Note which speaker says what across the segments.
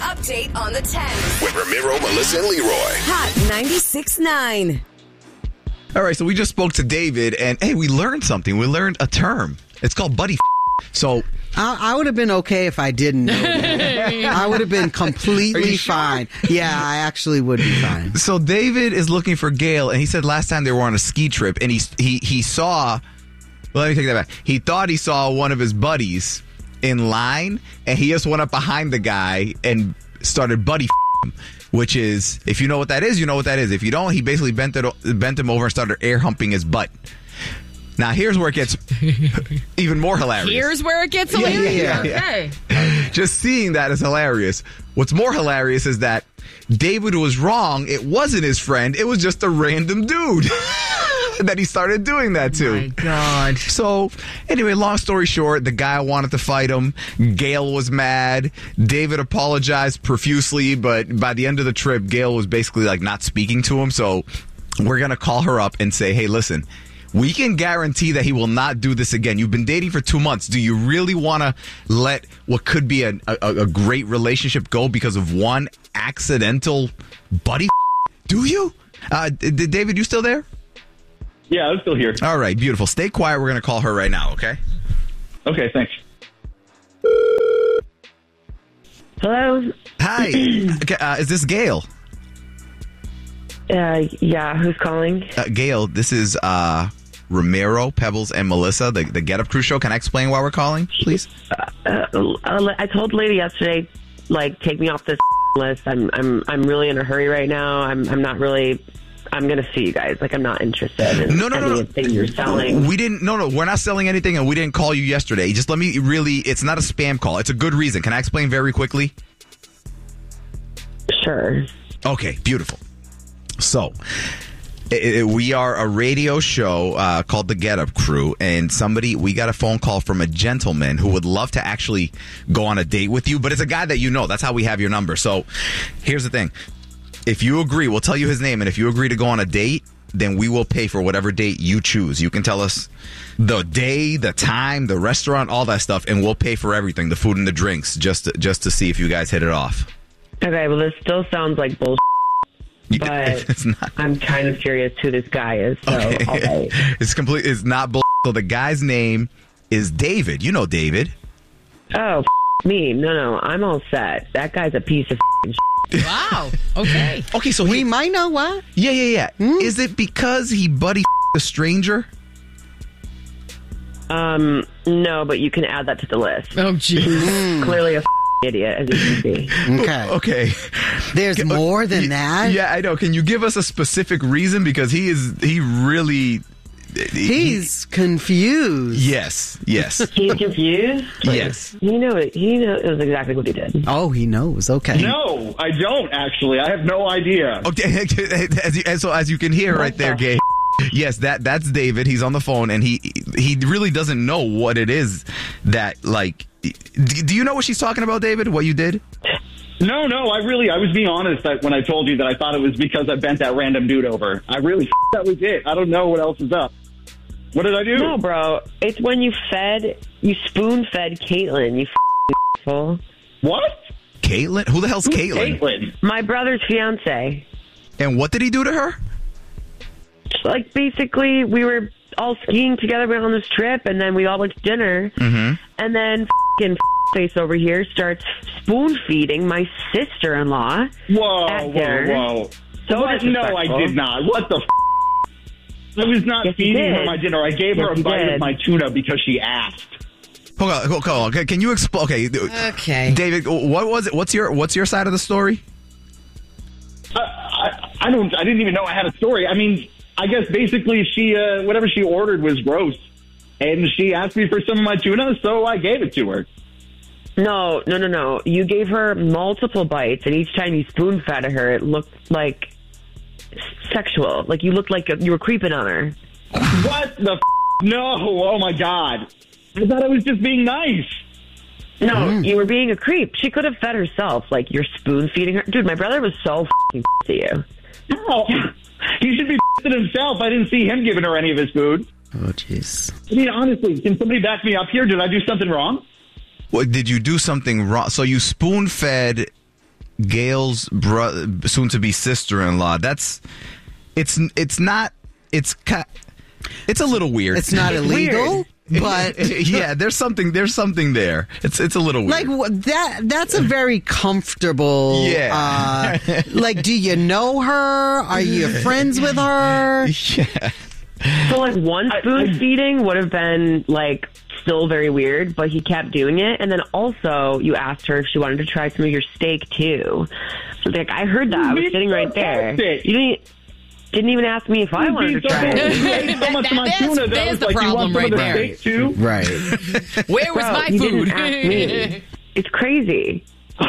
Speaker 1: update on the 10s.
Speaker 2: With Ramiro, Melissa, and Leroy.
Speaker 1: Hot 96.9.
Speaker 3: All right, so we just spoke to David, and hey, we learned something. We learned a term. It's called buddy. So
Speaker 4: I would have been okay if I didn't know that. I would have been completely fine. Yeah, I actually would be fine.
Speaker 3: So David is looking for Gail, and he said last time they were on a ski trip, and he saw. Well, let me take that back. He thought he saw one of his buddies in line, and he just went up behind the guy and started buddy him. Which is, if you know what that is, you know what that is. If you don't, he basically bent him over and started air humping his butt. Now, here's where it gets even more hilarious.
Speaker 5: Here's where it gets hilarious?
Speaker 3: Yeah.
Speaker 5: Okay.
Speaker 3: Just seeing that is hilarious. What's more hilarious is that David was wrong. It wasn't his friend. It was just a random dude that he started doing that to.
Speaker 5: Oh, my God.
Speaker 3: So, anyway, long story short, the guy wanted to fight him. Gail was mad. David apologized profusely, but by the end of the trip, Gail was basically like not speaking to him. So, we're going to call her up and say, hey, listen, we can guarantee that he will not do this again. You've been dating for 2 months. Do you really want to let what could be a great relationship go because of one accidental buddy? Do you? David, you still there?
Speaker 6: Yeah, I'm still here.
Speaker 3: All right, beautiful. Stay quiet. We're going to call her right now, okay?
Speaker 6: Okay, thanks.
Speaker 7: Hello?
Speaker 3: Hi. Is this Gail?
Speaker 7: Yeah, who's calling?
Speaker 3: Gail, this is Ramiro, Pebbles, and Melissa, the Get Up Crew show. Can I explain why we're calling, please?
Speaker 7: I told the lady yesterday, like, take me off this list. I'm really in a hurry right now. I'm not really. I'm going to see you guys. Like, I'm not interested in anything you're selling.
Speaker 3: We're not selling anything, and we didn't call you yesterday. Just let me it's not a spam call. It's a good reason. Can I explain very quickly?
Speaker 7: Sure.
Speaker 3: Okay, beautiful. So, we are a radio show called The Get Up Crew, and we got a phone call from a gentleman who would love to actually go on a date with you, but it's a guy that you know. That's how we have your number. So, here's the thing. If you agree, we'll tell you his name, and if you agree to go on a date, then we will pay for whatever date you choose. You can tell us the day, the time, the restaurant, all that stuff, and we'll pay for everything, the food and the drinks, just to see if you guys hit it off.
Speaker 7: Okay, well, this still sounds like bullshit. But
Speaker 3: it's not.
Speaker 7: I'm kind of curious who this guy is. So,
Speaker 3: okay.
Speaker 7: All right.
Speaker 3: It's not bull. So the guy's name is David. You know David.
Speaker 7: Oh, me. No, I'm all set. That guy's a piece of shit.
Speaker 5: Wow. Okay.
Speaker 3: Okay, so
Speaker 4: we might know what?
Speaker 3: Yeah. Is it because he buddy a stranger?
Speaker 7: No, but you can add that to the list.
Speaker 5: Oh, jeez.
Speaker 7: Clearly a idiot, as you can see.
Speaker 3: Okay.
Speaker 4: There's more than that?
Speaker 3: Yeah, I know. Can you give us a specific reason? Because he's
Speaker 4: confused.
Speaker 3: Yes.
Speaker 7: He's confused?
Speaker 3: Yes.
Speaker 7: He knows exactly what he did.
Speaker 4: Oh, he knows. Okay.
Speaker 6: No, I don't, actually. I have no idea.
Speaker 3: Okay, as you can hear right there, Gabe. Yes, that's David. He's on the phone, and he really doesn't know what it is that, like... Do you know what she's talking about, David? What you did?
Speaker 6: No, I was being honest when I told you that I thought it was because I bent that random dude over. I really that was it. I don't know what else is up. What did I do?
Speaker 7: No, bro. It's when you spoon-fed Caitlin, you fool.
Speaker 6: What?
Speaker 3: Caitlin? Who the hell's
Speaker 6: Who's
Speaker 3: Caitlin?
Speaker 7: My brother's fiance.
Speaker 3: And what did he do to her?
Speaker 7: Like, basically, we were all skiing together, went on this trip, and then we all went to dinner. Mm-hmm. And then face over here starts spoon-feeding my sister-in-law.
Speaker 6: Whoa.
Speaker 7: So
Speaker 6: no, I did not. What the I was not feeding her my dinner. I gave her a bite of my tuna because she asked.
Speaker 3: Hold on. Can you explain?
Speaker 5: Okay.
Speaker 3: David, what was it? What's your side of the story?
Speaker 6: I didn't even know I had a story. I mean, I guess basically she whatever she ordered was gross, and she asked me for some of my tuna, so I gave it to her.
Speaker 7: No. You gave her multiple bites, and each time you spoon-fed her, it looked like sexual. Like you looked like you were creeping on her.
Speaker 6: What the No. Oh, my God. I thought I was just being nice.
Speaker 7: No, you were being a creep. She could have fed herself. Like, you're spoon-feeding her. Dude, my brother was so to you.
Speaker 6: No. He should be at himself. I didn't see him giving her any of his food.
Speaker 4: Oh, jeez.
Speaker 6: I mean, honestly, can somebody back me up here? Did I do something wrong?
Speaker 3: What, did you do something wrong? So you spoon-fed Gail's soon-to-be sister-in-law. It's a little weird.
Speaker 4: It's not illegal, but
Speaker 3: yeah, there's something there. It's a little weird.
Speaker 4: like that's a very comfortable.
Speaker 3: Yeah.
Speaker 4: Like, do you know her? Are you friends with her?
Speaker 3: Yeah.
Speaker 7: So, like, one spoon feeding would have been, like, still very weird, but he kept doing it. And then also, you asked her if she wanted to try some of your steak, too. So, like, I heard that. I was sitting right there. You didn't even ask me if I wanted to try it.
Speaker 6: You ate so much of my tuna that I was
Speaker 5: the
Speaker 6: like, you
Speaker 5: problem
Speaker 6: want some
Speaker 5: right
Speaker 6: of the
Speaker 5: there.
Speaker 6: steak, too?
Speaker 4: Right.
Speaker 5: Where was
Speaker 7: Bro,
Speaker 5: my
Speaker 7: you
Speaker 5: food?
Speaker 7: didn't ask me. It's crazy.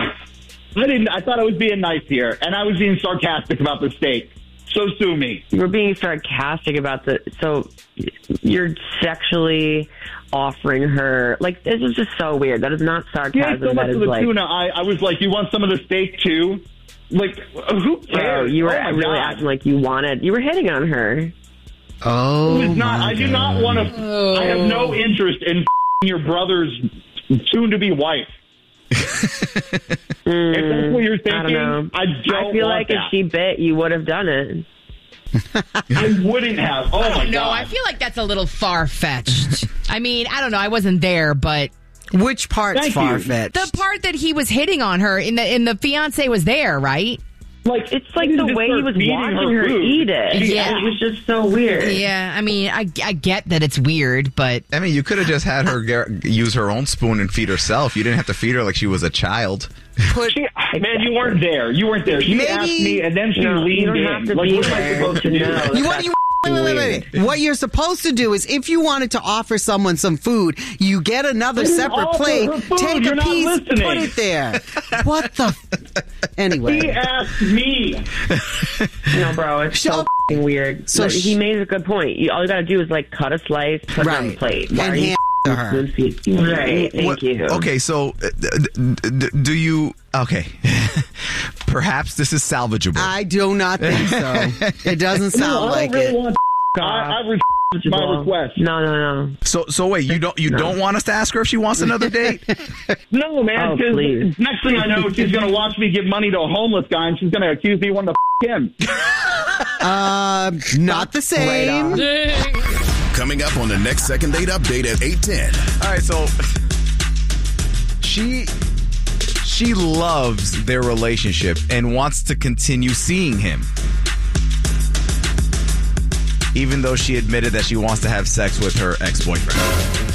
Speaker 6: I thought I was being nice here, and I was being sarcastic about the steak. So sue me.
Speaker 7: You were being sarcastic about so you're sexually offering her, like, this is just so weird. That is not
Speaker 6: You
Speaker 7: sarcasm.
Speaker 6: ate so
Speaker 7: That
Speaker 6: much
Speaker 7: is
Speaker 6: of the
Speaker 7: like,
Speaker 6: tuna. I was like, you want some of the steak, too? Like, who
Speaker 7: bro,
Speaker 6: cares?
Speaker 7: you were
Speaker 6: Oh, my
Speaker 7: really
Speaker 6: God.
Speaker 7: acting like you were hitting on her.
Speaker 4: Oh,
Speaker 6: It was not. I do not want to. I have no interest in your brother's soon-to-be wife. If that's what you're thinking,
Speaker 7: I don't know.
Speaker 6: I don't
Speaker 7: I feel
Speaker 6: want
Speaker 7: like
Speaker 6: that.
Speaker 7: if she bit, you would have done it.
Speaker 6: I wouldn't have. Oh my
Speaker 5: No,
Speaker 6: God.
Speaker 5: I feel like that's a little far-fetched. I mean, I don't know. I wasn't there, but
Speaker 4: which part's
Speaker 6: Thank you.
Speaker 4: far-fetched?
Speaker 5: the part that he was hitting on her in the fiance was there, right?
Speaker 6: Like,
Speaker 7: It's like
Speaker 6: he
Speaker 7: the
Speaker 6: didn't
Speaker 7: way
Speaker 6: just
Speaker 7: he
Speaker 6: start
Speaker 7: was
Speaker 6: feeding
Speaker 7: watching her
Speaker 6: food.
Speaker 7: eat it.
Speaker 5: Yeah.
Speaker 7: It was just so weird.
Speaker 5: Yeah, I mean, I get that it's weird, but
Speaker 3: I mean, you could have just had her use her own spoon and feed herself. You didn't have to feed her like she was a child.
Speaker 6: Man, you weren't there. You weren't there. She
Speaker 4: Maybe-
Speaker 6: asked me, and then she
Speaker 7: No,
Speaker 6: leaned
Speaker 7: you don't
Speaker 6: in.
Speaker 7: have to
Speaker 6: Like,
Speaker 7: be
Speaker 6: what am I
Speaker 7: there
Speaker 6: supposed to
Speaker 7: to
Speaker 6: do?
Speaker 7: know.
Speaker 4: Wait. What you're supposed to do is, if you wanted to offer someone some food, you get another
Speaker 6: didn't
Speaker 4: separate
Speaker 6: offer
Speaker 4: plate,
Speaker 6: her food.
Speaker 4: take
Speaker 6: You're
Speaker 4: a
Speaker 6: not
Speaker 4: piece,
Speaker 6: listening.
Speaker 4: put it there. What the?
Speaker 6: He
Speaker 4: Anyway,
Speaker 6: asked me.
Speaker 7: No, bro, it's so
Speaker 4: Shut-
Speaker 7: f***ing weird.
Speaker 4: So
Speaker 7: So he made a good point. All you got to do is, like, cut a slice, put it on the
Speaker 4: right,
Speaker 7: plate. Why
Speaker 4: and
Speaker 7: are you
Speaker 4: hand to her.
Speaker 7: spoon feeding? Right, thank
Speaker 3: What-
Speaker 7: you.
Speaker 3: Okay, so do you? Okay, perhaps this is salvageable.
Speaker 4: I do not think so. It doesn't sound
Speaker 6: I
Speaker 4: like
Speaker 6: don't really
Speaker 4: it.
Speaker 6: want. I my request.
Speaker 7: No.
Speaker 3: So wait, you don't want us to ask her if she wants another date?
Speaker 6: No, man.
Speaker 7: Oh,
Speaker 6: 'Cause
Speaker 7: please.
Speaker 6: next thing I know, she's gonna watch me give money to a homeless guy, and she's gonna accuse me of wanting to him.
Speaker 4: Not the same.
Speaker 2: Coming up on the next second date update at 8:10.
Speaker 3: All right, so she loves their relationship and wants to continue seeing him, even though she admitted that she wants to have sex with her ex-boyfriend.